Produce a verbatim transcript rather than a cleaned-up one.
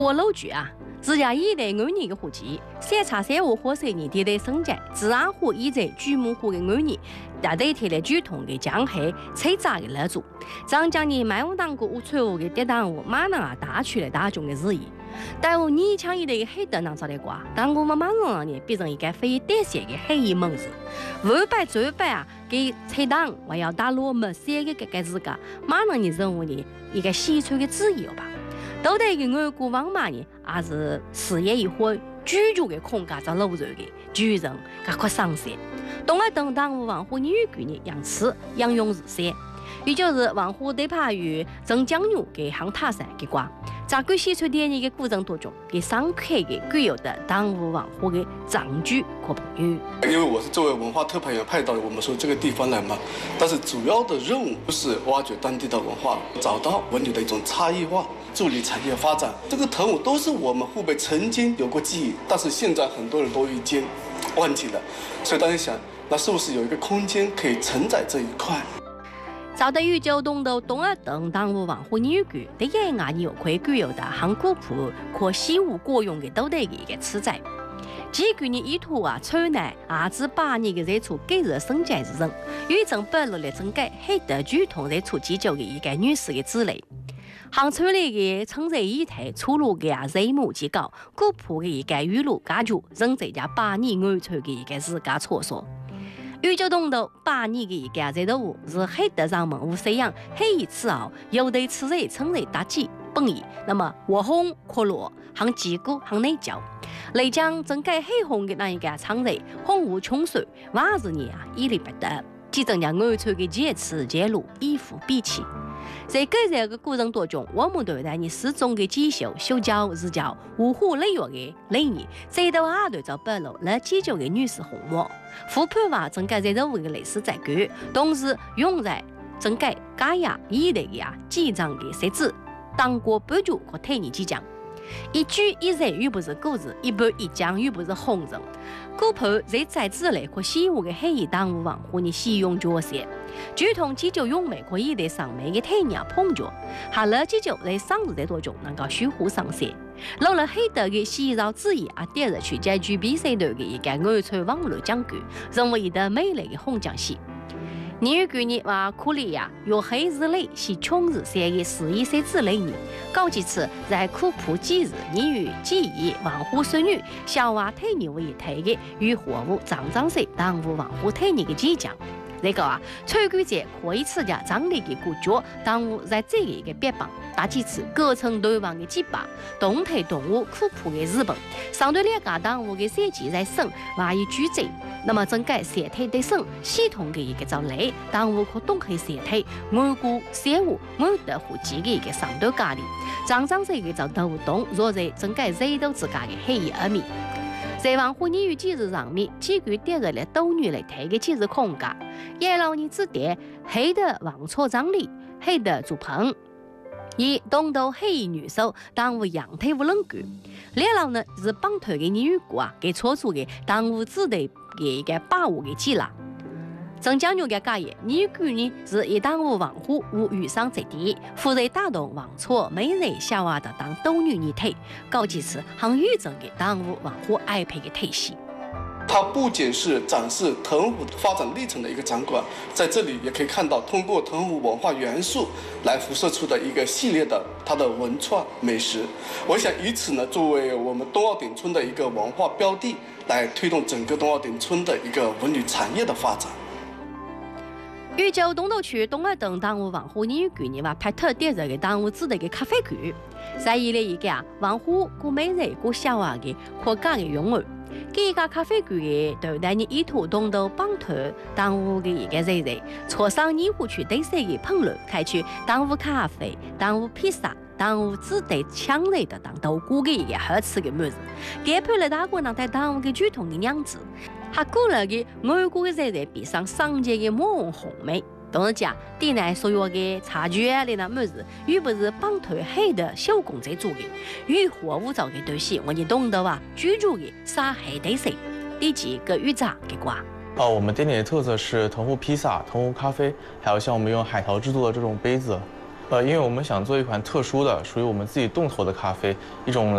我老句啊，自家以来安年的户籍，三叉三五火水年地的生产，自然户以在巨木户的安年，大对天的剧痛的江黑，吹炸的蜡烛，张江你卖我当过无错误的跌宕物，马上啊打出来大众的日意。但我你抢一的黑的能找来挂，但我们马上呢变成一个非典型的黑衣蒙子，五百最百啊给吹挡，我要打落没三个个个自家，马上你认为呢一个西川的自由吧。都得个外国王嘛呢，也是事业一会居住的空间在路上的巨人，噶快上山。东二等当务王虎女鬼呢，养雌养用日山，也就是王虎对怕于正江牛给航塔山给挂。在古西川电影的过程当中，给上开的具有的当务王虎的证据和朋友。 因为我是作为文化特派员派到我们说这个地方来嘛，但是主要的任务是挖掘当地的文化，找到文旅的一种差异化。助力产业发展，这个藤舞都是我们湖北曾经有过记忆，但是现在很多人都已经忘记了，所以大家想，那是不是有一个空间可以承载这一块？ 找到宇宙东到东二等当务王虎女鬼，对眼眼有块具有的韩古朴可西武过用的都得的一个此在。几个人意图啊，村内儿子八年的在处给日生产之人，有正本落来整改黑的剧痛在处计较的一个女士的之类。杭州里的城在一台出路的啊人目极高，古朴的一个语录家族，仍在家八年安全的一个自家厕所。宇宙东头八年的一个在头屋是黑的上门屋这样黑一次后，有对此人称为大忌本意。那么我红可乐，行鸡骨行内焦。来讲整改黑红的那一个厂人，红无穷水，万日年啊屹立不得。即增加安全的节词节路，以付比起。在改善的过程当中，我们对待你始终的继续修教日教五虎累月的理念，再到二对照白露来解决的女士红幕，副判话整改在任务的类似在改，同时用在整改加压一类的呀记账的设置，当过补助和推年即将。一句一人又不是故事，一半一讲又不是红人。古朴在在之内和西湖的黑衣当务王和你使用角色，剧痛解决用美可以在上面的太阳碰着，还了解决在上日在当中能够修护上山。老了黑的的洗澡之意啊，点着去在举比赛头的一个安全网络讲究，成为一道美丽的红浆戏。你给你话苦力呀，有黑日内是穷日山的十一岁之内呢，搞几次在苦朴几日，你与记忆王虎孙女小娃推你为推的与货物张张水当务王虎推你的即将。这个啊，吹鼓者可以参加张力的国脚，当务在这个一个别榜，打几次各城对方的几把，动态动物苦朴的日本，相对两家当务的设计在省，万一举证。那么整改社体对省系统的一个造例，当务可动开社体外国商务安德户籍的一个上头家里，常常是一个造头动，若在整改热头之家的黑夜而面。在王虎年与节日上面，几个点入了斗女来推的节日空间，也老年之点黑的王错张力，黑的竹棚。以东头黑衣女手当务羊腿无人管，两老呢是绑腿的女骨啊，给搓出的当务子的给一个把握的记啦。正讲究的家业，女骨呢是一当务王虎无遇上在地，负责打动王错每人小娃的当斗女女腿，搞几次行预证的当务王虎爱配的体系。 它不仅是展示藤壶发展历程的一个展馆，在这里也可以看到通过藤壶文化元素来辐射出的一个系列的它的文创美食。我想以此呢，作为我们东澳顶村的一个文化标的，来推动整个东澳顶村的一个文旅产业的发展。 豫州东头区东二等当务王虎年馆呢，话拍特点这个当务指的一个咖啡馆，在伊的一个啊王虎古美人古小娃的可家的用儿。这家咖啡馆的头代呢，意图东头帮头当务的一个人人，坐上泥湖区对水的喷流，开出当务咖啡、当务披萨、当务只对抢人的当豆鼓的一个好吃的么子。这配了大国人在当务的传统的样子，还鼓了的外国的人人比上上届的抹红红梅。同时讲，店内所有的茶具啊，那么子，又不是帮头黑的手工在做的，与货物造的东西，我们懂得啊，居住的啥黑对谁，以及个预炸给挂。 哦，我们店里的特色是藤壶披萨、藤壶咖啡，还有像我们用海淘制作的这种杯子。呃，因为我们想做一款特殊的、属于我们自己洞头的咖啡，一种